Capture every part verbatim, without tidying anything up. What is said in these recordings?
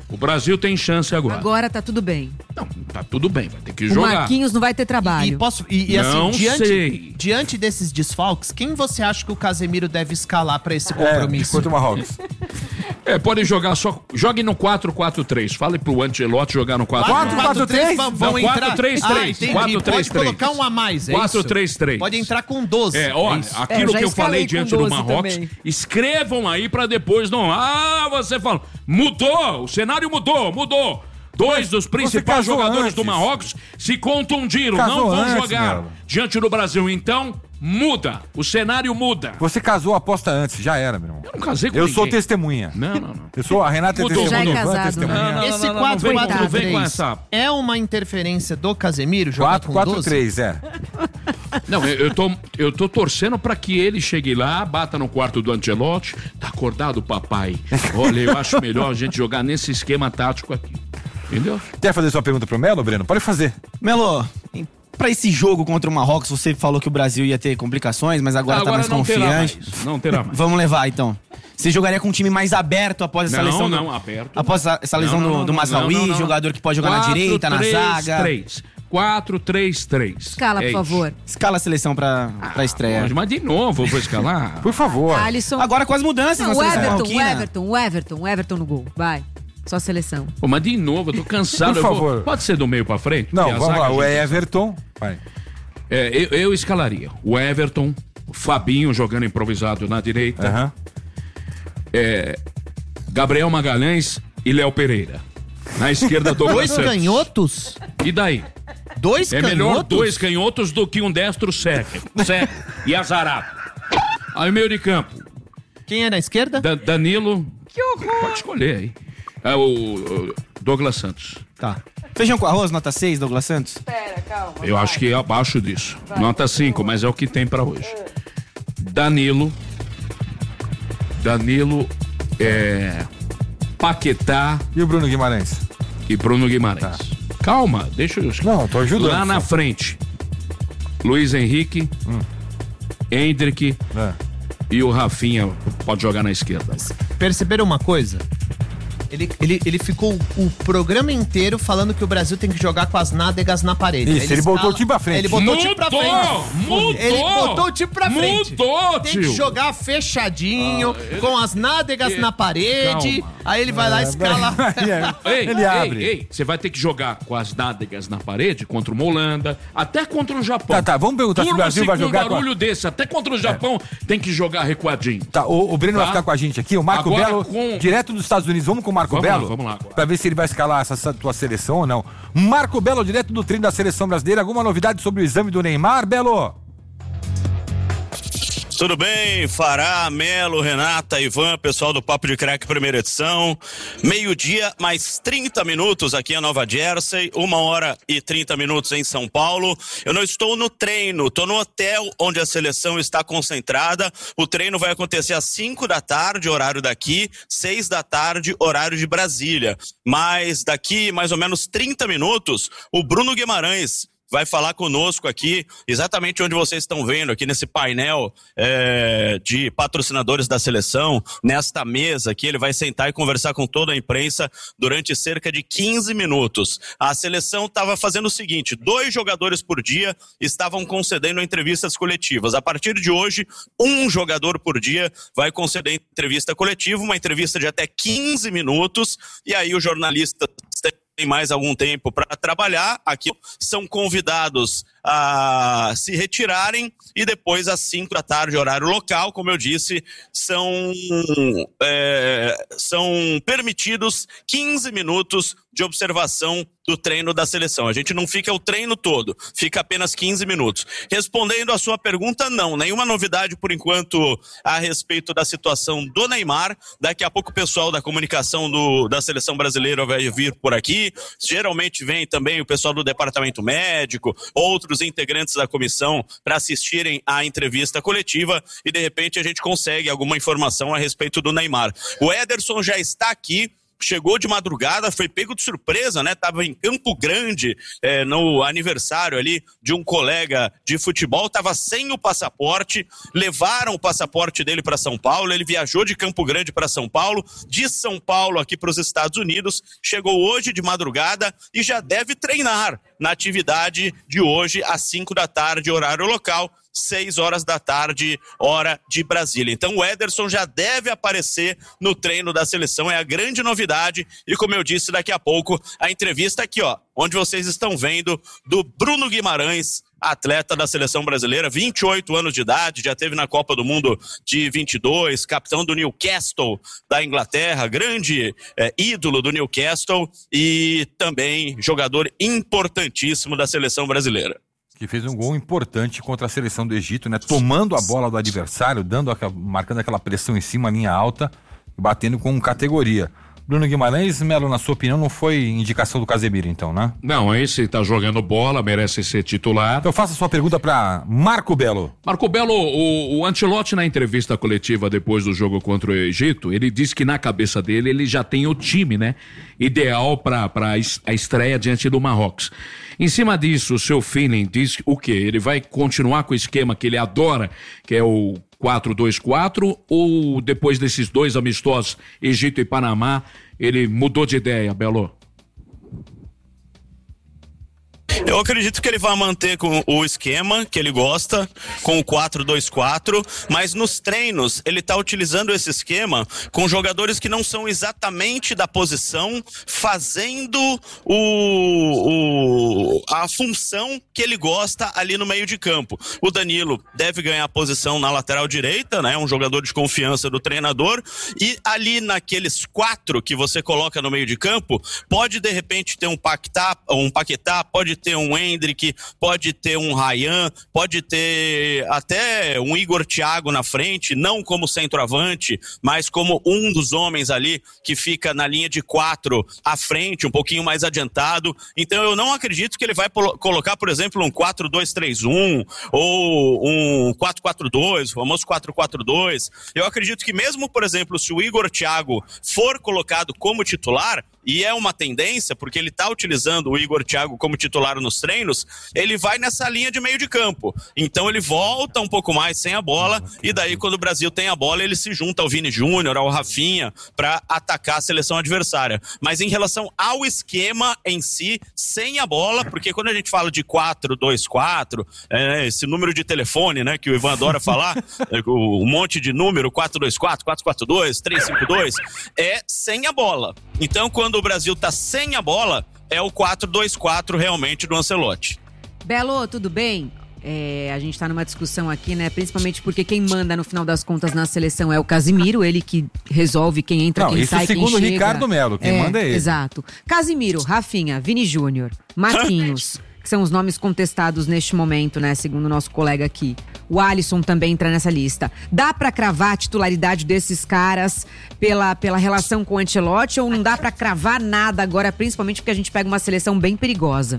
O Brasil tem chance agora. Agora tá tudo bem. Não, tá tudo bem, vai ter que o jogar. O Marquinhos não vai ter trabalho. E, e, posso, e, e não assim, diante, sei. diante desses desfalques, quem você acha que o Casemiro deve escalar pra esse compromisso? É, contra o Marrocos. É, pode jogar só. Jogue no quatro quatro três. Fale pro Ancelotti jogar no quatro quatro três? Vão entrar. quatro três três. Ah, quatro três três. Pode colocar um a mais, é quatro isso? três três. Pode entrar com doze. É, olha, é aquilo é, eu que eu falei diante do Marrocos, também. escrevam aí pra depois não. Ah, você fala. Mudou, o cenário mudou, mudou. Dois dos principais jogadores antes. do Marrocos se contundiram, Casou não vão antes, jogar Melo. diante do Brasil. Então, muda. O cenário muda. Você casou a aposta antes, já era, meu irmão. Eu não casei com Eu ninguém. sou testemunha. Não, não, não. Eu sou a Renata é Mudou, testemunha. já é Ivan é casado, testemunha. Não, não, não. Esse não quatro vem com- quatro não vem com três essa- é uma interferência do Casemiro jogar quatro com quatro doze? três, é. Não, eu, eu, tô, eu tô torcendo pra que ele chegue lá, bata no quarto do Ancelotti. Tá acordado, papai? Olha, eu acho melhor a gente jogar nesse esquema tático aqui. Entendeu? Quer fazer sua pergunta pro Melo, Breno? Pode fazer. Melo, pra esse jogo contra o Marrocos, você falou que o Brasil ia ter complicações, mas agora, Agora tá mais não terá confiante. mais, não terá mais. Vamos levar, então. Você jogaria com um time mais aberto após essa Não, lesão? não, do... aberto. Após essa, essa lesão Não, não, do, não, do não, Mazraoui, não, não, não. jogador que pode jogar na direita, na zaga. quatro três três. Escala, É por isso. favor. Escala a seleção pra, pra estreia. Mas, mas de novo eu vou escalar. Por favor. Alisson. Agora com as mudanças Não, na o seleção Everton, o marroquina. Everton, o Everton, o Everton no gol. Vai. Só seleção. Pô, mas de novo, eu tô cansado. Por eu vou- favor. Pode ser do meio pra frente? Não, Porque a vamos zaga lá. a O gente- Everton. Vai. É, eu, eu escalaria o Everton, o Fabinho jogando improvisado na direita, Aham. é, Gabriel Magalhães e Léo Pereira. Na esquerda, Douglas Dois Santos. canhotos? E daí? Dois É canhotos? melhor dois canhotos do que um destro cego, cego e azarado. Aí meio de campo, Quem é na esquerda? Da- Danilo. Que horror! Pode escolher aí. É o, o Douglas Santos. Tá. Feijão com arroz, nota seis, Douglas Santos. Eu acho que é abaixo disso. Nota cinco, mas é o que tem pra hoje. Danilo. Danilo, é, Paquetá E o Bruno Guimarães? e Bruno Guimarães. Tá. Calma, deixa eu... Não, tô ajudando. Lá na só. frente, Luiz Henrique, Hendrick É. e o Rafinha pode jogar na esquerda. Perceberam uma coisa? Ele, ele, ele ficou o programa inteiro falando que o Brasil tem que jogar com as nádegas na parede. Isso, ele botou o time pra frente. Ele botou o time pra Mudou! frente. Mudou! Ele botou o time pra frente. Mudou, Tem tio! que jogar fechadinho, Ah, ele- com as nádegas ele- na parede. Calma. Aí ele vai lá e escala. Ei, Ele ei, abre. ei, você vai ter que jogar com as nádegas na parede contra uma Holanda, até contra o Japão. Tá, tá, vamos perguntar se o Turma, Brasil vai com um jogar com a- barulho desse, até contra o Japão tem que jogar recuadinho. Tá, o, o Breno Tá. vai ficar com a gente aqui, o Marco Agora Belo, com- direto dos Estados Unidos. Vamos com o Marco Vamos lá, Belo? vamos lá agora. Pra ver se ele vai escalar essa, essa tua seleção ou não. Marco Belo, direto do treino da seleção brasileira. Alguma novidade sobre o exame do Neymar, Belo? Tudo bem, Fará, Melo, Renata, Ivan, pessoal do Papo de Crack, primeira edição. Meio-dia, mais trinta minutos aqui em Nova Jersey, uma hora e trinta minutos em São Paulo. Eu não estou no treino, estou no hotel onde a seleção está concentrada. O treino vai acontecer às cinco da tarde, horário daqui, seis da tarde, horário de Brasília. Mas daqui mais ou menos trinta minutos, o Bruno Guimarães vai falar conosco aqui, exatamente onde vocês estão vendo, aqui nesse painel é, de patrocinadores da seleção, nesta mesa aqui, ele vai sentar e conversar com toda a imprensa durante cerca de quinze minutos. A seleção estava fazendo o seguinte, dois jogadores por dia estavam concedendo entrevistas coletivas. A partir de hoje, um jogador por dia vai conceder entrevista coletiva, uma entrevista de até quinze minutos, e aí o jornalista tem mais algum tempo para trabalhar, aqui são convidados a se retirarem e depois às cinco da tarde, horário local, como eu disse, são, é, são permitidos quinze minutos de observação do treino da seleção. A gente não fica o treino todo, fica apenas quinze minutos. Respondendo a sua pergunta, não, nenhuma novidade por enquanto a respeito da situação do Neymar. Daqui a pouco o pessoal da comunicação do, da seleção brasileira vai vir por aqui. Geralmente vem também o pessoal do departamento médico, outros integrantes da comissão para assistirem à entrevista coletiva e de repente a gente consegue alguma informação a respeito do Neymar. O Ederson já está aqui chegou de madrugada, foi pego de surpresa, né? Tava em Campo Grande, é, no aniversário ali de um colega de futebol, tava sem o passaporte, levaram o passaporte dele para São Paulo, ele viajou de Campo Grande para São Paulo, de São Paulo aqui para os Estados Unidos, chegou hoje de madrugada e já deve treinar na atividade de hoje às cinco da tarde, horário local, seis horas da tarde, hora de Brasília. Então o Ederson já deve aparecer no treino da seleção, é a grande novidade. E como eu disse, daqui a pouco a entrevista aqui, ó, onde vocês estão vendo, do Bruno Guimarães, atleta da seleção brasileira, vinte e oito anos de idade, já teve na Copa do Mundo de vinte e dois, capitão do Newcastle da Inglaterra, grande é, ídolo do Newcastle e também jogador importantíssimo da seleção brasileira. Que fez um gol importante contra a seleção do Egito, né? Tomando a bola do adversário, dando aquela, marcando aquela pressão em cima, linha alta, batendo com categoria. Bruno Guimarães, Melo, na sua opinião, não foi indicação do Casemiro, então, né? Não, esse tá jogando bola, merece ser titular. Então faça a sua pergunta para Marco Belo. Marco Belo, o, o Ancelotti na entrevista coletiva depois do jogo contra o Egito, ele disse que na cabeça dele ele já tem o time, né? Ideal para a estreia diante do Marrocos. Em cima disso, o seu feeling diz o quê? Ele vai continuar com o esquema que ele adora, que é o quatro dois quatro, ou depois desses dois amistosos, Egito e Panamá, ele mudou de ideia, Belo? Eu acredito que ele vai manter com o esquema que ele gosta, com o quatro dois quatro, mas nos treinos ele está utilizando esse esquema com jogadores que não são exatamente da posição, fazendo o, o, a função que ele gosta ali no meio de campo. O Danilo deve ganhar a posição na lateral direita, né? Um jogador de confiança do treinador, e ali naqueles quatro que você coloca no meio de campo, pode de repente ter um Paquetá, um Paquetá, pode ter um Endrick, pode ter um Ryan, pode ter até um Igor Thiago na frente, não como centroavante, mas como um dos homens ali que fica na linha de quatro à frente, um pouquinho mais adiantado. Então eu não acredito que ele vai colocar, por exemplo, um quatro dois três um ou um quatro quatro dois, o famoso quatro quatro dois. Eu acredito que mesmo, por exemplo, se o Igor Thiago for colocado como titular, e é uma tendência, porque ele está utilizando o Igor Thiago como titular nos treinos, ele vai nessa linha de meio de campo. Então ele volta um pouco mais sem a bola, e daí quando o Brasil tem a bola, ele se junta ao Vini Júnior, ao Rafinha, para atacar a seleção adversária. Mas em relação ao esquema em si, sem a bola, porque quando a gente fala de quatro dois quatro, é, esse número de telefone, né, que o Ivan adora falar, um monte de número, quatro dois quatro, quatro quatro dois, três cinco dois, é sem a bola. Então quando o Brasil tá sem a bola, é o quatro dois quatro realmente do Ancelotti. Belo, tudo bem? É, a gente tá numa discussão aqui, né? Principalmente porque quem manda no final das contas na seleção é o Casimiro, ele que resolve quem entra, Não, quem isso sai, quem segundo chega. o Ricardo Melo, quem é, manda é ele. Exato. Casimiro, Rafinha, Vini Júnior, Marquinhos, que são os nomes contestados neste momento, né? Segundo o nosso colega aqui. O Alisson também entra nessa lista. Dá pra cravar a titularidade desses caras pela, pela relação com o Ancelotti, ou não dá pra cravar nada agora, principalmente porque a gente pega uma seleção bem perigosa?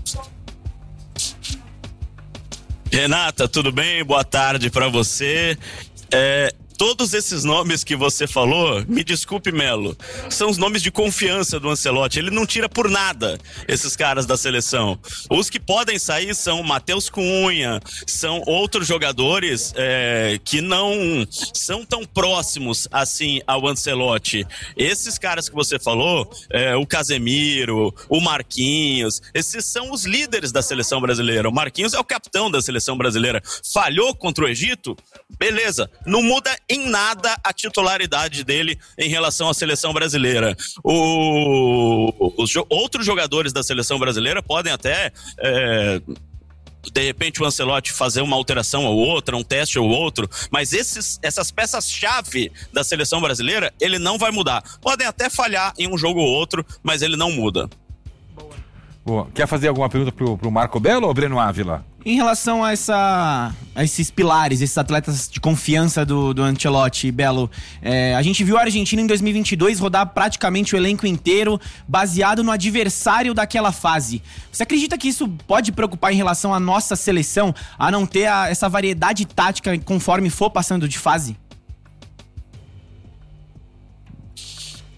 Renata, tudo bem? Boa tarde pra você. É, todos esses nomes que você falou, me desculpe, Melo, são os nomes de confiança do Ancelotti. Ele não tira por nada esses caras da seleção. Os que podem sair são Matheus Cunha, são outros jogadores é, que não são tão próximos assim ao Ancelotti. Esses caras que você falou, é, o Casemiro, o Marquinhos, esses são os líderes da seleção brasileira. O Marquinhos é o capitão da seleção brasileira. Falhou contra o Egito? Beleza, não muda em nada a titularidade dele em relação à seleção brasileira. O, os jo- outros jogadores da seleção brasileira podem até, é, de repente, o Ancelotti fazer uma alteração ou outra, um teste ou outro, mas esses, essas peças-chave da seleção brasileira, ele não vai mudar. Podem até falhar em um jogo ou outro, mas ele não muda. Boa. Quer fazer alguma pergunta pro, pro Marco Belo ou Breno Ávila? Em relação a, essa, a esses pilares, esses atletas de confiança do, do Ancelotti, Belo, é, a gente viu a Argentina em dois mil e vinte e dois rodar praticamente o elenco inteiro baseado no adversário daquela fase. Você acredita que isso pode preocupar em relação à nossa seleção, a não ter a, essa variedade tática conforme for passando de fase?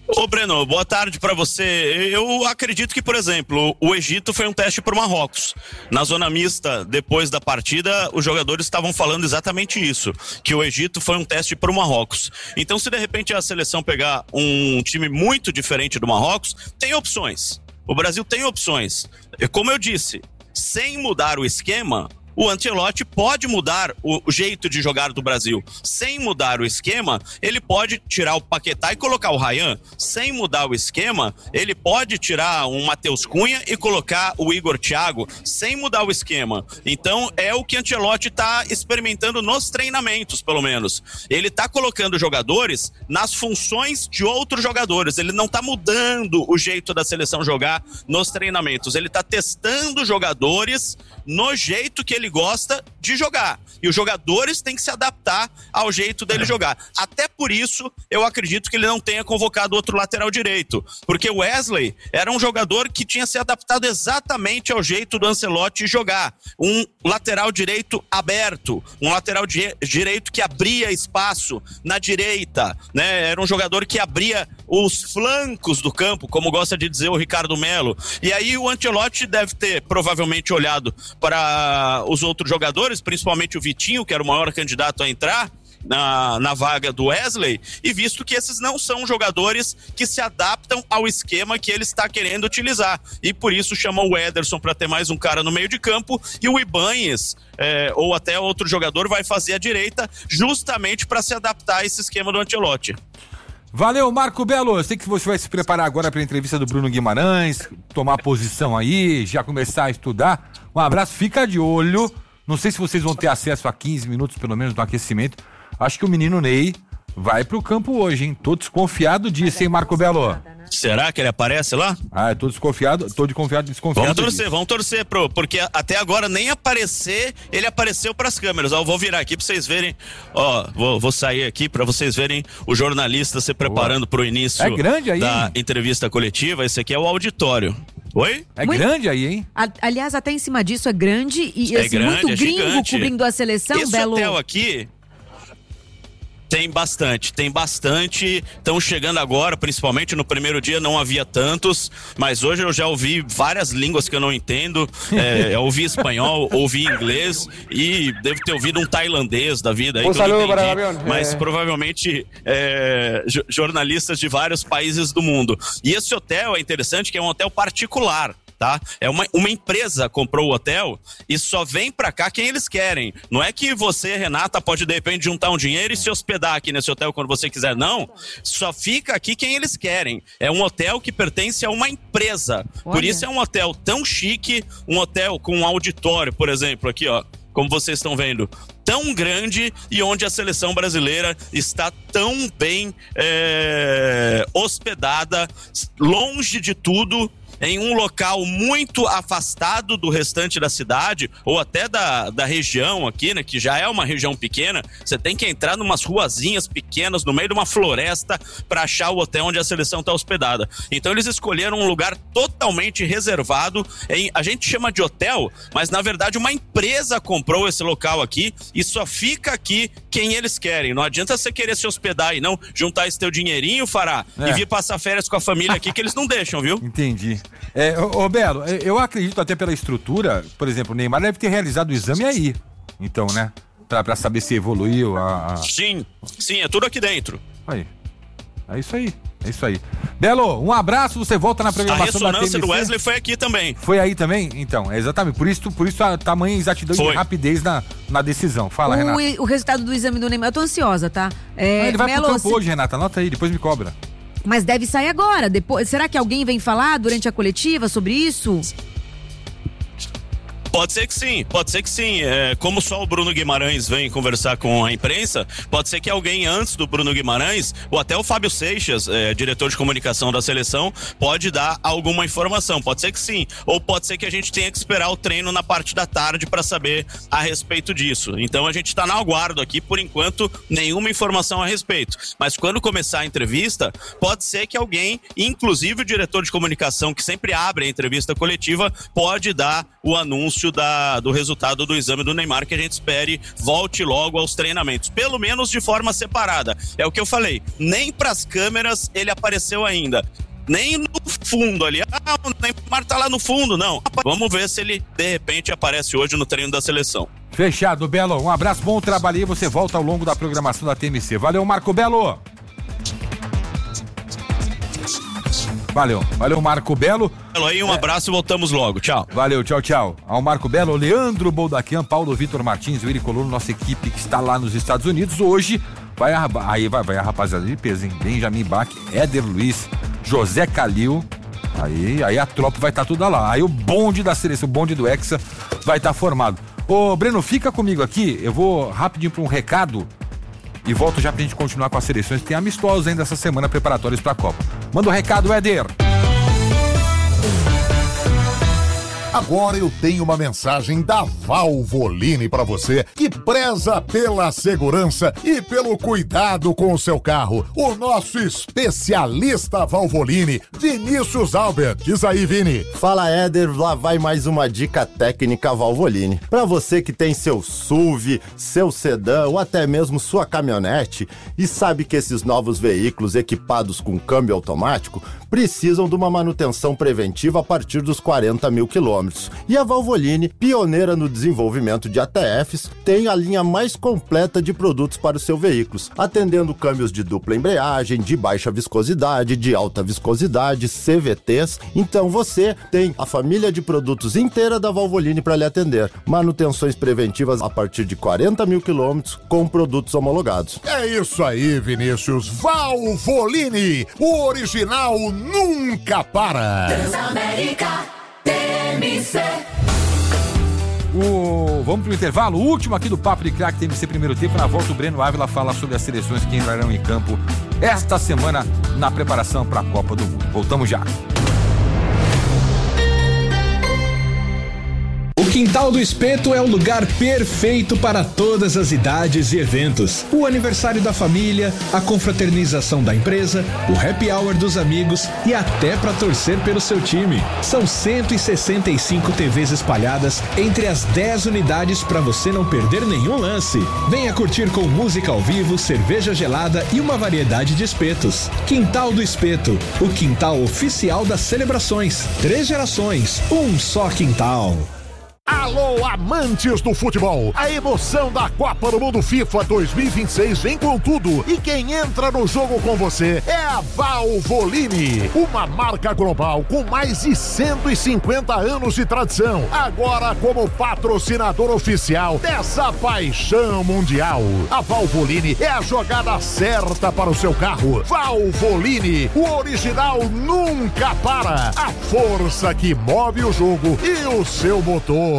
Ô Breno, boa tarde pra você. Eu acredito que, por exemplo, o Egito foi um teste pro Marrocos. Na zona mista, depois da partida, os jogadores estavam falando exatamente isso, que o Egito foi um teste pro Marrocos. Então, se de repente a seleção pegar um time muito diferente do Marrocos, tem opções. O Brasil tem opções. Como eu disse, sem mudar o esquema, o Ancelotti pode mudar o jeito de jogar do Brasil. Sem mudar o esquema, ele pode tirar o Paquetá e colocar o Ryan. Sem mudar o esquema, ele pode tirar um Matheus Cunha e colocar o Igor Thiago. Sem mudar o esquema. Então, é o que Ancelotti está experimentando nos treinamentos, pelo menos. Ele está colocando jogadores nas funções de outros jogadores. Ele não está mudando o jeito da seleção jogar nos treinamentos. Ele está testando jogadores no jeito que ele gosta de jogar. E os jogadores têm que se adaptar ao jeito dele jogar. Até por isso, eu acredito que ele não tenha convocado outro lateral direito. Porque o Wesley era um jogador que tinha se adaptado exatamente ao jeito do Ancelotti jogar. Um lateral direito aberto. Um lateral di- direito que abria espaço na direita, né? Era um jogador que abria os flancos do campo, como gosta de dizer o Ricardo Melo. E aí o Ancelotti deve ter provavelmente olhado para os outros jogadores, principalmente o Vitinho, que era o maior candidato a entrar na, na vaga do Wesley, e visto que esses não são jogadores que se adaptam ao esquema que ele está querendo utilizar. E por isso chamou o Ederson para ter mais um cara no meio de campo, e o Ibanez, é, ou até outro jogador, vai fazer a direita, justamente para se adaptar a esse esquema do Ancelotti. Valeu, Marco Belo. Eu sei que você vai se preparar agora para a entrevista do Bruno Guimarães, tomar posição aí, já começar a estudar. Um abraço, fica de olho. Não sei se vocês vão ter acesso a quinze minutos, pelo menos, no aquecimento. Acho que o menino Ney vai pro campo hoje, hein? Tô desconfiado disso, hein, Marco Belo? Será que ele aparece lá? Ah, eu tô desconfiado, tô de confiado, desconfiado. Vamos torcer, disso. vamos torcer, pro, porque até agora nem aparecer, ele apareceu pras câmeras. Ó, eu vou virar aqui pra vocês verem, ó, vou, vou sair aqui pra vocês verem o jornalista se preparando Boa. pro início é grande aí, da hein? entrevista coletiva. Esse aqui é o auditório. Oi? É Muito... grande aí, hein? A, aliás, até em cima disso é grande e é assim, grande, muito é gringo gigante. cobrindo a seleção, Esse Belo. hotel aqui tem bastante, tem bastante. Estão chegando agora, principalmente no primeiro dia não havia tantos, mas hoje eu já ouvi várias línguas que eu não entendo. É, eu ouvi espanhol, ouvi inglês e devo ter ouvido um tailandês da vida aí, Um que eu não saludo para entendi, o avião. mas É. provavelmente é, jo- jornalistas de vários países do mundo. E esse hotel é interessante, que é um hotel particular. Tá? É uma, uma empresa comprou o hotel e só vem pra cá quem eles querem. Não é que você, Renata, pode de repente juntar um dinheiro e se hospedar aqui nesse hotel quando você quiser, não. Só fica aqui quem eles querem. É um hotel que pertence a uma empresa. Olha. Por isso é um hotel tão chique, um hotel com um auditório, por exemplo, aqui ó, como vocês estão vendo, tão grande e onde a seleção brasileira está tão bem é, hospedada, longe de tudo, em um local muito afastado do restante da cidade, ou até da, da região aqui, né, que já é uma região pequena. Você tem que entrar numas ruazinhas pequenas, no meio de uma floresta, para achar o hotel onde a seleção está hospedada. Então eles escolheram um lugar totalmente reservado, em, a gente chama de hotel, mas na verdade uma empresa comprou esse local aqui e só fica aqui quem eles querem. Não adianta você querer se hospedar e não juntar esse teu dinheirinho, Fará, É. e vir passar férias com a família aqui, que eles não deixam, viu? Entendi. É, ô, ô Belo, é, eu acredito até pela estrutura, por exemplo, o Neymar deve ter realizado o exame aí. Então, né? Pra, pra saber se evoluiu a, a... Sim, sim, é tudo aqui dentro. Aí. É isso aí. É isso aí. Belo, um abraço, você volta na A programação da T M C. ressonância do Wesley foi aqui também. Foi aí também? Então, é exatamente. Por isso, por isso a tamanha exatidão Foi. e rapidez na, na decisão. Fala, Renata. O, o resultado do exame do Neymar, eu tô ansiosa, tá? É, Ah, ele vai Melo, pro campo se- hoje, Renata. Anota aí, depois me cobra. Mas deve sair agora. Depois, será que alguém vem falar durante a coletiva sobre isso? Pode ser que sim, pode ser que sim. É, como só o Bruno Guimarães vem conversar com a imprensa, pode ser que alguém antes do Bruno Guimarães, ou até o Fábio Seixas, é, diretor de comunicação da seleção, pode dar alguma informação. Pode ser que sim. Ou pode ser que a gente tenha que esperar o treino na parte da tarde para saber a respeito disso. Então a gente está no aguardo aqui, por enquanto, nenhuma informação a respeito. Mas quando começar a entrevista, pode ser que alguém, inclusive o diretor de comunicação, que sempre abre a entrevista coletiva, pode dar o anúncio da, do resultado do exame do Neymar, que a gente espere volte logo aos treinamentos, pelo menos de forma separada. É o que eu falei, nem para as câmeras ele apareceu ainda. Nem no fundo ali. Ah, o Neymar tá lá no fundo, não. Vamos ver se ele, de repente, aparece hoje no treino da seleção. Fechado, Belo. Um abraço, bom trabalho aí. Você volta ao longo da programação da T M C. Valeu, Marco Belo. Valeu, valeu, Marco Belo. Aí, um é. abraço e voltamos logo. Tchau. Valeu, tchau, tchau. Ao Marco Belo, Leandro Boldaquian, Paulo Vitor Martins, Willy Colono, nossa equipe que está lá nos Estados Unidos. Hoje vai a, aí vai, vai a rapaziada de peso, hein? Benjamin Bach, Éder Luiz, José Calil. Aí, aí a tropa vai estar tá toda lá. Aí o bonde da seleção, o bonde do Hexa vai estar tá formado. Ô, Breno, fica comigo aqui. Eu vou rapidinho para um recado e volto já pra gente continuar com as seleções que tem amistosos ainda essa semana preparatórios pra Copa. Manda o um recado, Éder. Agora eu tenho uma mensagem da Valvoline para você que preza pela segurança e pelo cuidado com o seu carro. O nosso especialista Valvoline, Vinícius Albert. Diz aí, Vini. Fala, Éder. Lá vai mais uma dica técnica Valvoline. Para você que tem seu S U V, seu sedã ou até mesmo sua caminhonete e sabe que esses novos veículos equipados com câmbio automático precisam de uma manutenção preventiva a partir dos quarenta mil quilômetros. E a Valvoline, pioneira no desenvolvimento de A T Fs, tem a linha mais completa de produtos para os seus veículos, atendendo câmbios de dupla embreagem, de baixa viscosidade, de alta viscosidade, C V Ts. Então você tem a família de produtos inteira da Valvoline para lhe atender. Manutenções preventivas a partir de quarenta mil quilômetros com produtos homologados. É isso aí, Vinícius. Valvoline, o original nunca para. Transamérica T M C. O... Vamos pro intervalo, o último aqui do Papo de Craque T M C primeiro tempo. Na volta o Breno Ávila fala sobre as seleções que entrarão em campo esta semana na preparação para a Copa do Mundo. Voltamos já. O Quintal do Espeto é o lugar perfeito para todas as idades e eventos. O aniversário da família, a confraternização da empresa, o happy hour dos amigos e até para torcer pelo seu time. São cento e sessenta e cinco T Vs espalhadas entre as dez unidades para você não perder nenhum lance. Venha curtir com música ao vivo, cerveja gelada e uma variedade de espetos. Quintal do Espeto, o quintal oficial das celebrações. Três gerações, um só quintal. Alô, amantes do futebol! A emoção da Copa do Mundo FIFA dois mil e vinte e seis vem com tudo e quem entra no jogo com você é a Valvoline, uma marca global com mais de cento e cinquenta anos de tradição, agora como patrocinador oficial dessa paixão mundial. A Valvoline é a jogada certa para o seu carro. Valvoline, o original nunca para, a força que move o jogo e o seu motor.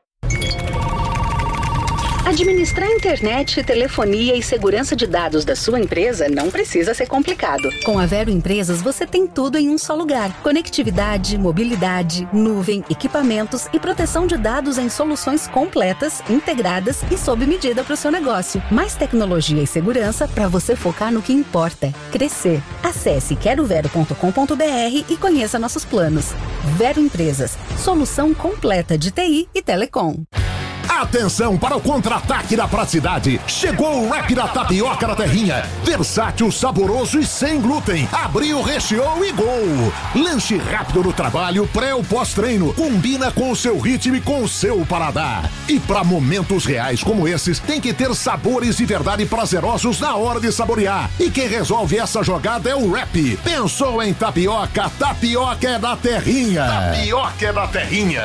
Administrar internet, telefonia e segurança de dados da sua empresa não precisa ser complicado. Com a Vero Empresas, você tem tudo em um só lugar. Conectividade, mobilidade, nuvem, equipamentos e proteção de dados em soluções completas, integradas e sob medida para o seu negócio. Mais tecnologia e segurança para você focar no que importa: crescer. Acesse quero vero ponto com ponto b r e conheça nossos planos. Vero Empresas, solução completa de T I e telecom. Atenção para o contra-ataque da praticidade. Chegou o Wrap da Tapioca da Terrinha. Versátil, saboroso e sem glúten. Abriu, recheou e gol. Lanche rápido no trabalho, pré ou pós-treino. Combina com o seu ritmo e com o seu paladar. E para momentos reais como esses, tem que ter sabores de verdade prazerosos na hora de saborear. E quem resolve essa jogada é o Wrap. Pensou em tapioca? Tapioca é da Terrinha. Tapioca é da Terrinha.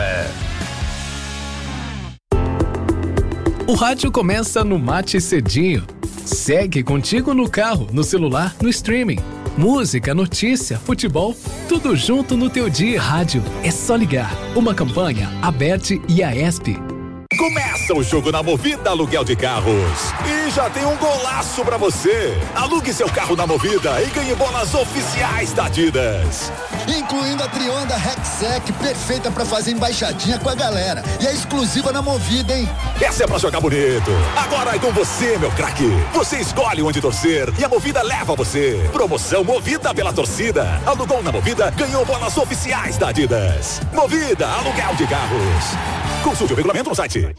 O rádio começa no Mate Cedinho. Segue contigo no carro, no celular, no streaming. Música, notícia, futebol, tudo junto no teu dia. Rádio é só ligar. Uma campanha, Aberte e A E S P. Começa Faça o jogo na Movida Aluguel de Carros. E já tem um golaço pra você. Alugue seu carro na Movida e ganhe bolas oficiais da Adidas. Incluindo a Trionda Rexec, perfeita pra fazer embaixadinha com a galera. E é exclusiva na Movida, hein? Essa é pra jogar bonito. Agora é com você, meu craque. Você escolhe onde torcer e a Movida leva você. Promoção Movida pela torcida. Alugou na Movida, ganhou bolas oficiais da Adidas. Movida Aluguel de Carros. Consulte o regulamento no site.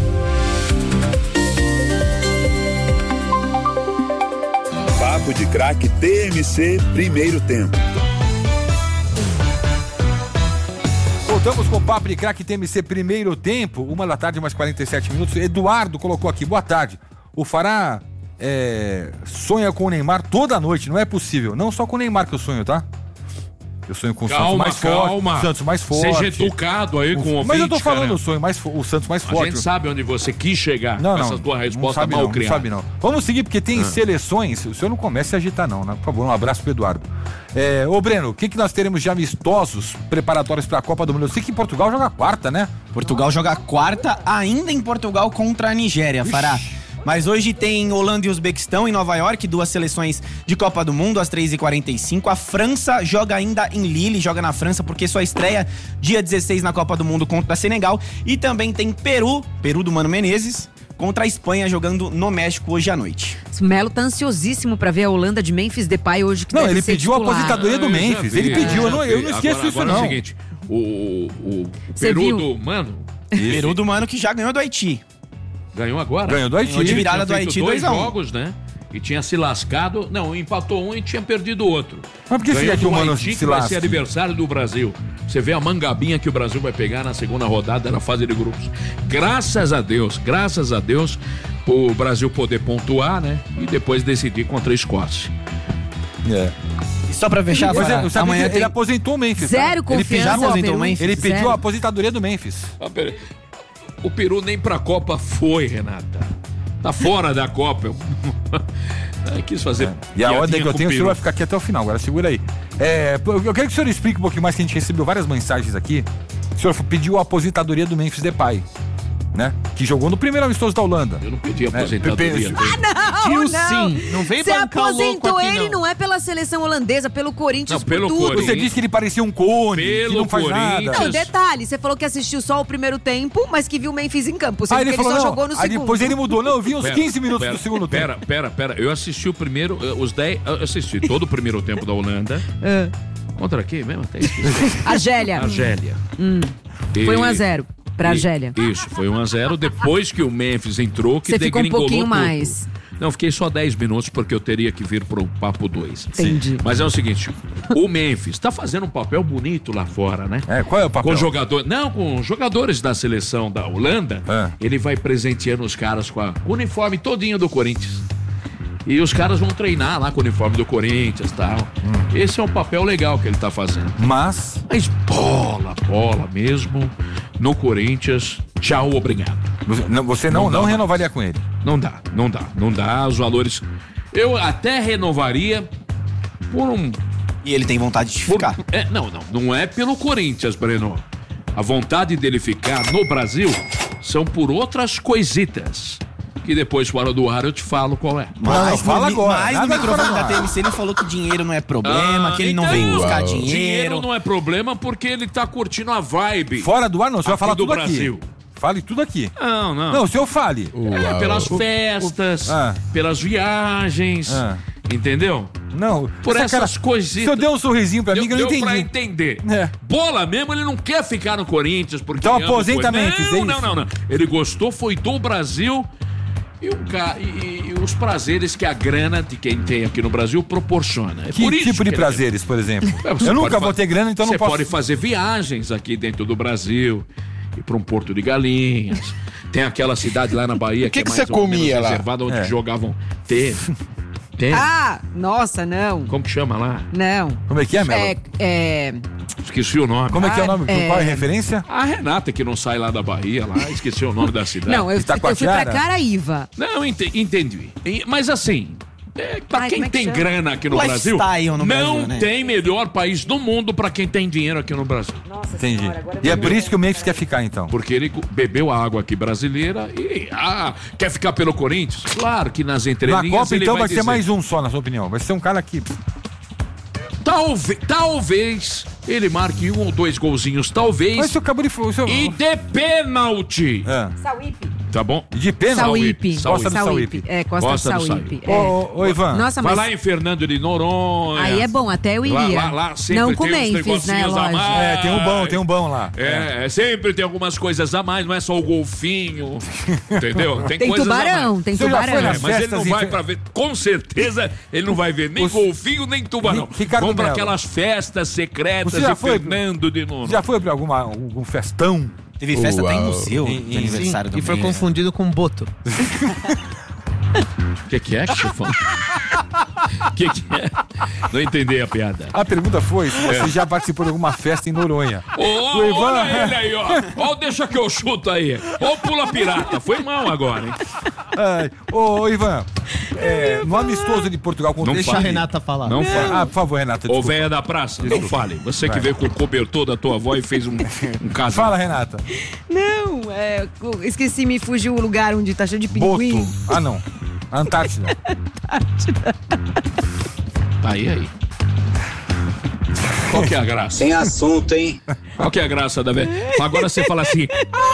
Papo de Craque T M C, primeiro tempo. Voltamos com o Papo de Craque T M C, primeiro tempo, uma da tarde, mais quarenta e sete minutos. Eduardo colocou aqui, boa tarde. O Fará é, sonha com o Neymar toda noite, não é possível. Não só com o Neymar que eu sonho, tá? Eu sonho com o calma, Santos mais calma. forte. Santos mais forte. Seja educado aí o, com o ouvinte, Mas eu tô falando cara. o sonho mais o Santos mais a forte. A gente sabe onde você quis chegar não, com não, essa tua resposta não sabe mal não, criada. Não sabe não. Vamos seguir, porque tem ah. seleções. O senhor não comece a agitar não, né? Por favor, um abraço pro Eduardo. É, ô Breno, o que, que nós teremos de amistosos preparatórios para a Copa do Mundo? Eu sei que Portugal joga quarta, né? Portugal joga quarta, ainda em Portugal contra a Nigéria, Fará. Mas hoje tem Holanda e Uzbequistão em Nova York, duas seleções de Copa do Mundo, às três e quarenta e cinco. A França joga ainda em Lille, joga na França, porque sua estreia dia dezesseis na Copa do Mundo contra a Senegal. E também tem Peru, Peru do Mano Menezes, contra a Espanha, jogando no México hoje à noite. O Melo tá ansiosíssimo pra ver a Holanda de Memphis Depay hoje, que Não, deve ele ser pediu a titular. aposentadoria do Memphis. Ele pediu, eu não, eu não esqueço agora, isso agora não. É o seguinte, o, o, o Peru do Mano... Peru do Mano que já ganhou do Haiti. Ganhou agora? Ganhou do Haiti. Ganhou de virada do Haiti, dois dois a um. jogos, né? E tinha se lascado. Não, empatou um e tinha perdido outro. Mas por que Ganhou que do o Mano Haiti, se que vai lasca? ser aniversário do Brasil. Você vê a mangabinha que o Brasil vai pegar na segunda rodada na fase de grupos. Graças a Deus, graças a Deus, o Brasil poder pontuar, né? E depois decidir contra a Escócia. É. E só pra fechar, Mas Fará, é, sabe amanhã que tem... ele aposentou o Memphis. Zero tá? Ele confiança pediu, no aposentou Peru. o Memphis. Ele pediu Zero. a aposentadoria do Memphis. Ah, pera- O Peru nem pra Copa foi, Renata. Tá fora da Copa. Eu quis fazer. E a ordem piadinha que eu com tenho, o o senhor Peru. vai ficar aqui até o final. Agora segura aí. É, eu quero que o senhor explique um pouquinho mais, que a gente recebeu várias mensagens aqui. O senhor pediu a aposentadoria do Memphis Depay, né? Que jogou no primeiro amistoso da Holanda. Eu não pedi aposentadoria. Ah, não, Pediu não. sim. Não veio Você bancar o louco aposentou aqui, ele, não. não. é pela seleção holandesa, pelo Corinthians, Não, pelo por tudo. Corinthians. Você disse que ele parecia um cone, Pelo que não faz Corinthians. nada. Não, detalhe, você falou que assistiu só o primeiro tempo, mas que viu o Memphis em campo. Sendo Aí que ele ele falou, só não, jogou no aí segundo. depois ele mudou. Não, eu vi uns Pera, quinze minutos pera, do segundo pera, tempo. Pera, pera, pera. Eu assisti o primeiro, eh, os dez. Eu assisti todo o primeiro tempo da Holanda. Ah, Contra quem mesmo? Até esqueci. Argélia. Argélia. Hum. E- Foi um a zero pra e- Argélia. Isso, foi um a zero. Depois que o Memphis entrou, que Você ficou um degringolou pouquinho tudo. mais. Não, fiquei só dez minutos porque eu teria que vir pro papo dois. Entendi. Mas é o seguinte, o Memphis tá fazendo um papel bonito lá fora, né? É, qual é o papel? Com jogador, não, com jogadores da seleção da Holanda, É. ele vai presenteando os caras com a com o uniforme todinho do Corinthians. E os caras vão treinar lá com o uniforme do Corinthians e tal. Hum. Esse é um papel legal que ele tá fazendo. Mas, Mas bola, bola mesmo, no Corinthians, tchau, obrigado. você não, você não, Não dá não mais. renovaria com ele. Não dá, não dá, não dá, os valores... Eu até renovaria por um... E ele tem vontade de por- ficar. é, não, não, não é pelo Corinthians, Breno. A vontade dele ficar no Brasil são por outras coisitas. Que depois, fora do ar, eu te falo qual é. Não, fala no, agora, Mas nada no microfone agora. da T M C ele falou que dinheiro não é problema, que ele não vem então, buscar Dinheiro dinheiro. não é problema porque ele tá curtindo a vibe. Fora do ar não, você vai aqui falar do tudo Brasil. aqui. Fale tudo aqui. Não, não. Não, o senhor fale. É, pelas festas, Ah. pelas viagens, Ah. entendeu? Não, Por essa essas cara- coisitas. O senhor deu um sorrisinho pra mim que eu não deu pra entendi. entender. É. Bola mesmo, ele não quer ficar no Corinthians porque Então ele ama o aposenta Corinthians. Memphis, é Não, isso? não, não, não. Ele gostou, foi do Brasil e, o ca... e, e os prazeres que a grana de quem tem aqui no Brasil proporciona. É Que por isso tipo de que ele- prazeres, por exemplo? É, você Eu nunca pode vou fa- ter grana, então não Você posso... pode fazer viagens aqui dentro do Brasil, ir para um Porto de Galinhas. Tem aquela cidade lá na Bahia que, que é você mais ou menos comia lá? reservada, onde É. jogavam tênis. Tênis. Ah, nossa, não. Como que chama lá? Não. Como é que é, Melo? É, é... Esqueci o nome. Como é que é o Ah, nome? é- Qual é a referência? A Renata que não sai lá da Bahia, lá, esqueci o nome da cidade. Não, eu, eu fui pra Itacoatiara? Caraíva. Não, ente- entendi. E- Mas assim, É, pra Ai, quem como é que tem chama? grana aqui no Brasil, Lifestyle no não Brasil, né? tem melhor país do mundo pra quem tem dinheiro aqui no Brasil. Nossa Entendi. senhora, agora E é eu por isso que o Memphis quer ficar, então. Porque ele bebeu a água aqui brasileira e ah, quer ficar pelo Corinthians? Claro que nas Na entrelinhas Copa, ele então, vai vai ser dizer, mais um só, na sua opinião. Vai ser um cara que... Talvez, talvez ele marque um ou dois golzinhos, talvez. Mas o acabou de... o seu- E de pênalti. É. Sauípe. Tá bom? De pênalti? Sauípe. Gosta do Sauípe. Sauípe. É, Costa Gosta do Sauípe. Sauípe. É. Ô, ô, ô, Ivan. Nossa, Vai mas lá em Fernando de Noronha. aí é bom, até eu iria. Lá, lá, lá sempre Não com tem uns Memphis, né, negocinhos a lógico. mais. É, tem um bom, tem um bom lá. É, é, sempre tem algumas coisas a mais, não é só o golfinho. Entendeu? Tem coisas a tubarão, mais. tem Você já foi tubarão. nas É, mas ele festas não em vai fe- pra ver, com certeza ele não vai ver nem Os- golfinho nem tubarão. Ri- Ricardo Vão pra Mello. aquelas festas secretas Você já de foi- Fernando de Noronha. Já foi pra alguma, algum festão? Teve festa até em Uau. museu E- de e- aniversário do E foi Memphis. confundido com Boto. O que, que é, chefão? O que, que é? Não entendi a piada. A pergunta foi se você É. já participou de alguma festa em Noronha. Ô, O Ivan- olha ele aí, ó. Ó, deixa que eu chuto aí. Ó, o pula pirata. Foi mal agora, hein? Ai, ô, Ivan, é, no amistoso de Portugal contra Não o Deixa a fale. Renata falar. Não fale. Ah, por favor, Renata, Ô, desculpa. véia da praça, não fale. Você que Vai. veio com o cobertor da tua avó e fez um, um caso. Fala, Renata. Não, é, eu esqueci, me fugiu o lugar onde tá cheio de pinguim. Boto. Ah, não. Antártida. Aí, aí. Qual que é a graça? Tem assunto, hein? Qual que é a graça da velha? Agora você fala assim,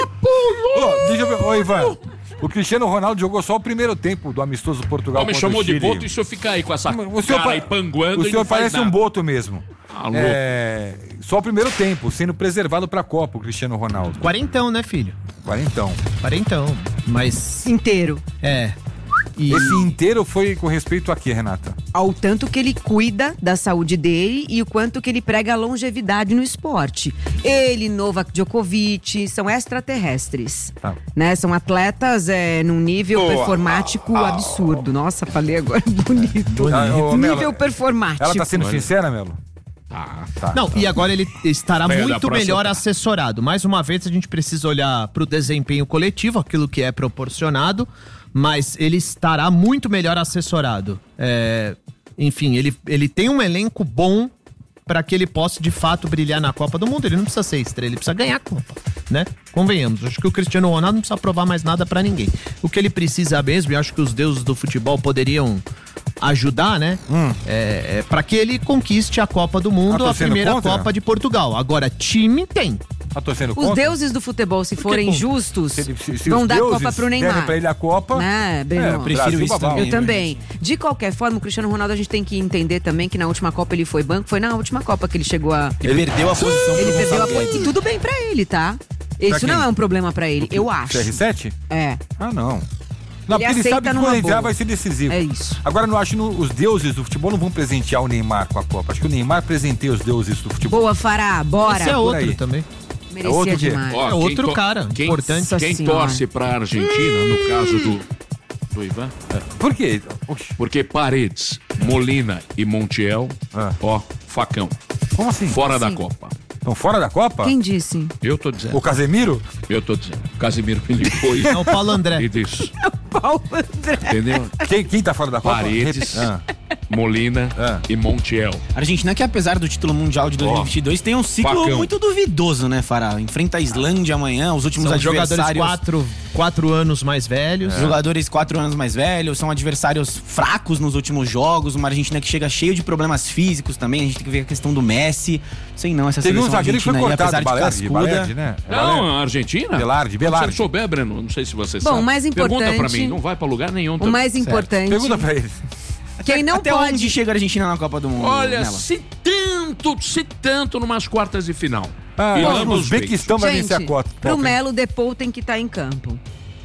Ô, deixa eu ver. Ô, Ivan. O Cristiano Ronaldo jogou só o primeiro tempo do amistoso Portugal ó, me contra chamou o de Chile. boto e o senhor fica aí com essa O senhor, cara pa- aí panguando o e senhor não faz parece nada. um boto mesmo. Ah, louco. É, só o primeiro tempo, sendo preservado pra Copa, o Cristiano Ronaldo. Quarentão, né, filho? Quarentão. Quarentão. Mas, Inteiro. é. E Esse inteiro foi com respeito a quê, Renata? Ao tanto que ele cuida da saúde dele e o quanto que ele prega a longevidade no esporte. Ele, Novak Djokovic, são extraterrestres. Tá. Né? São atletas é, num nível performático absurdo. Nossa, falei agora bonito. Ah, ô, Melo, nível performático. Ela tá sendo sincera, Melo? Tá. Tá. Não, e agora ele estará Véia da muito praça melhor tá. assessorado. Mais uma vez, a gente precisa olhar pro desempenho coletivo, aquilo que é proporcionado, mas ele estará muito melhor assessorado. É, enfim, ele, ele tem um elenco bom para que ele possa de fato brilhar na Copa do Mundo. Ele não precisa ser estrela, ele precisa ganhar a Copa, né? Convenhamos. Acho que o Cristiano Ronaldo não precisa provar mais nada para ninguém. O que ele precisa mesmo, e acho que os deuses do futebol poderiam ajudar, né? Hum. É, é para que ele conquiste a Copa do Mundo, Ah, a torcendo primeira contra? Copa de Portugal. Agora, time tem. Tá torcendo Os contra? deuses do futebol, se forem contra? justos, Se ele- se- se vão os dar a deuses Copa pro derem Neymar. pra ele a Copa, Né, Breno? é, Eu prefiro Brasil isso babau. também. Eu também. De qualquer forma, o Cristiano Ronaldo, a gente tem que entender também que na última Copa ele foi banco. Foi na última Copa que ele chegou a... Ele perdeu a posição Ele pro perdeu a Gonçalo posição. E Guedes. tudo bem pra ele, tá? Isso quem? não é um problema pra ele, eu acho. C R sete? É. Ah, não. Não, Ele porque ele aceita sabe que numa quando entrar boa. vai ser decisivo. É isso. Agora, não acho que no- os deuses do futebol não vão presentear o Neymar com a Copa. Acho que o Neymar presenteia os deuses do futebol. Boa, Fará, bora. Esse é por outro aí. também. Merecia É outro quê? demais. Ó, É quem outro to- cara, quem, importante. Nossa Quem Senhora. torce pra Argentina, no caso do, do Ivan, Por quê? Oxi, porque Paredes, Molina e Montiel, Ah. ó, facão, como assim? fora da Sim. Copa. Estão fora da Copa? Quem disse? Eu tô dizendo. O Casemiro? Eu tô dizendo. Casimiro me ligou e, É o Paulo André. e disse. Paulo André. Entendeu? Quem, quem tá fora da Copa? Paredes, Ah. Molina Ah. e Montiel. Argentina que apesar do título mundial de dois mil e vinte e dois tem um ciclo facão. muito duvidoso, né, Fará? Enfrenta a Islândia amanhã, os últimos São jogadores adversários... quatro, quatro anos mais velhos. Jogadores quatro anos mais velhos, são adversários fracos nos últimos jogos, uma Argentina que chega cheio de problemas físicos também, a gente tem que ver a questão do Messi. Sei não, essa Teve um seleção zagueiro que foi argentina aí, cortado, apesar de Balerdi, cascuda... Balerdi, né? É Não, Balerdi? a Argentina? Belardi, Se Belardi. você souber, Breno, não sei se você Bom, sabe. o mais Pergunta pra importante- mim, não vai pra lugar nenhum. O mais importante. Pergunta pra ele. Quem não Até pode. onde chega a Argentina na Copa do Mundo? Olha, Nela? se tanto, se tanto numas quartas de final. Ah, E o ambos Uzbequistão vai vencer a Gente, Copa. pro Melo Depou tem que estar em campo.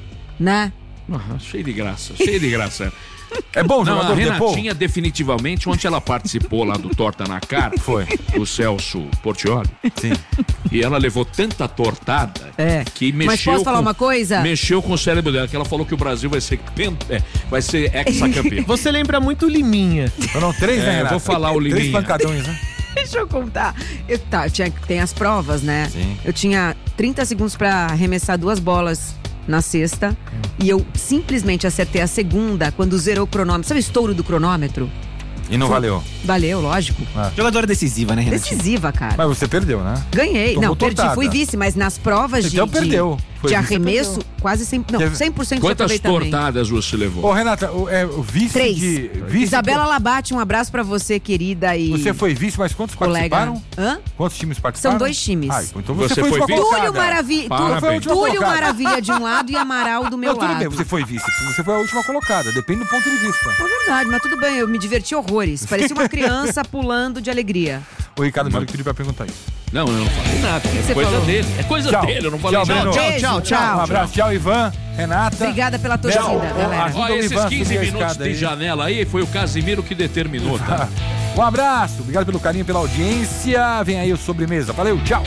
Né? Ah, cheio de graça, cheio de graça. É bom o Não, a jogador Depou? Renatinha definitivamente, onde ela participou lá do Torta na Cara, Foi. o Celso Portioli, Sim. e ela levou tanta tortada É. que mexeu Mas posso falar com, uma coisa? Mexeu com o cérebro dela, que ela falou que o Brasil vai ser, pent- é, vai ser hexacampeão. Você lembra muito o Liminha. Foram três, É, né, Renato? vou falar o Três Liminha. pancadões, né? Deixa eu contar. Eu, tá, eu tinha, tem as provas, né? Sim. Eu tinha trinta segundos pra arremessar duas bolas na sexta e eu simplesmente acertei a segunda quando zerou o cronômetro. Sabe o estouro do cronômetro? E não valeu. Valeu, lógico. Ah. Jogadora decisiva, né, Renato? Decisiva, cara. Mas você perdeu, né? Ganhei. Tomou não, perdi. tortada. Fui vice, mas nas provas de, Então de, perdeu. Foi de vice, arremesso, perdeu. quase cem por cento. Não, cem por cento de Quantas aproveitamento. tortadas você levou? Ô, Renata, o, é, o vice Três. de... Vice Isabela Labate, um abraço pra você, querida. E Você foi vice, mas quantos colega. participaram? Hã? Quantos times participaram? São dois times. Ah, então você, Você foi, foi última vice? colocada. Túlio Maravilha, Parabéns. Túlio, Última Túlio colocada. Maravilha de um lado e Amaral do meu Não, tudo lado. bem, você foi vice. Você foi a última colocada. Depende do ponto de vista. É verdade, mas tudo bem, eu me diverti horrores. Parecia uma criança pulando de alegria. O Ricardo Melo pediu pra perguntar isso. Não, eu não falei nada. que É você coisa falou? dele. É coisa Tchau. dele, eu não falei Tchau, nada. Breno. Beijo, tchau, tchau. tchau. Um abraço, tchau, Ivan, Renata. Obrigada pela torcida, Tchau. galera. Ajuda Ó, o esses Ivan a quinze subir a minutos escada de aí. janela aí foi o Casimiro que determinou, tá? Um abraço, obrigado pelo carinho, pela audiência. Vem aí o sobremesa. Valeu, tchau.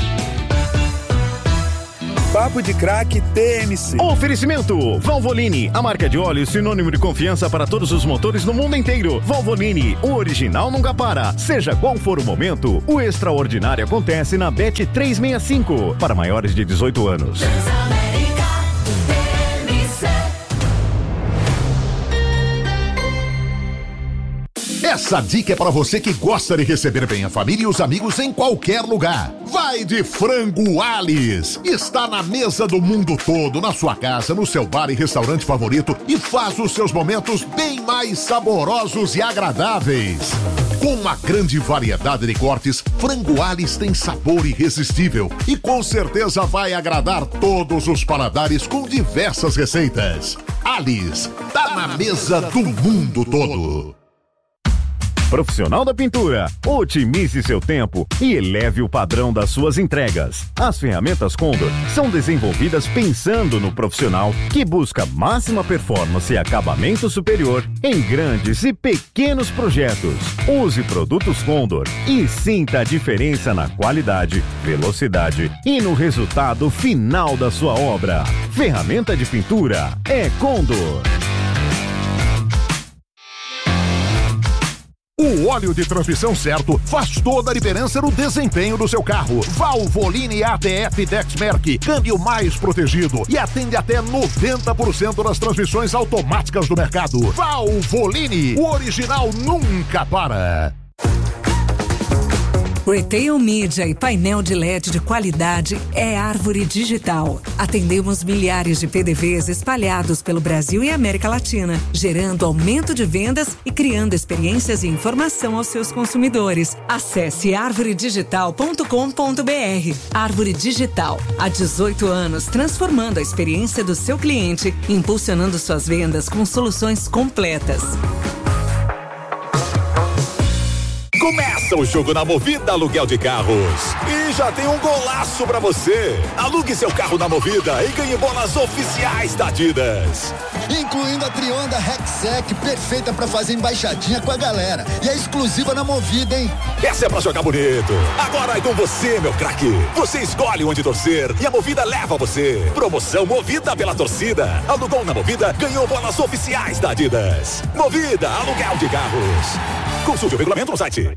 Papo de Craque T M C. Oferecimento Valvoline, a marca de óleo sinônimo de confiança para todos os motores no mundo inteiro. Valvoline, o original nunca para. Seja qual for o momento, o extraordinário acontece na Bet trezentos e sessenta e cinco, para maiores de dezoito anos. Essa dica é para você que gosta de receber bem a família e os amigos em qualquer lugar. Vai de Frango Alice. Está na mesa do mundo todo, na sua casa, no seu bar e restaurante favorito e faz os seus momentos bem mais saborosos e agradáveis. Com uma grande variedade de cortes, Frango Alice tem sabor irresistível e com certeza vai agradar todos os paladares com diversas receitas. Alice, tá na mesa do mundo todo. Profissional da pintura, otimize seu tempo e eleve o padrão das suas entregas. As ferramentas Condor são desenvolvidas pensando no profissional que busca máxima performance e acabamento superior em grandes e pequenos projetos. Use produtos Condor e sinta a diferença na qualidade, velocidade e no resultado final da sua obra. Ferramenta de pintura é Condor. O óleo de transmissão certo faz toda a diferença no desempenho do seu carro. Valvoline A T F Dexmerc, câmbio mais protegido e atende até noventa por cento das transmissões automáticas do mercado. Valvoline, o original nunca para. Retail Media e painel de L E D de qualidade é Árvore Digital. Atendemos milhares de P D Vs espalhados pelo Brasil e América Latina, gerando aumento de vendas e criando experiências e informação aos seus consumidores. Acesse árvore digital ponto com ponto b r. Árvore Digital, há dezoito anos, transformando a experiência do seu cliente, impulsionando suas vendas com soluções completas. Começa o jogo na Movida Aluguel de Carros. E já tem um golaço pra você. Alugue seu carro na Movida e ganhe bolas oficiais da Adidas. Incluindo a Trionda Rexec, perfeita pra fazer embaixadinha com a galera. E é exclusiva na Movida, hein? Essa é pra jogar bonito. Agora é com você, meu craque. Você escolhe onde torcer e a Movida leva você. Promoção Movida pela torcida. Alugou na Movida, ganhou bolas oficiais da Adidas. Movida Aluguel de Carros. Consulte o regulamento no site.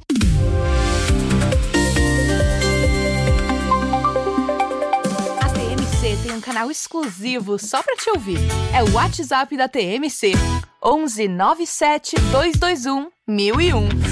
A T M C tem um canal exclusivo só pra te ouvir. É o WhatsApp da T M C. onze nove sete dois dois um mil e um.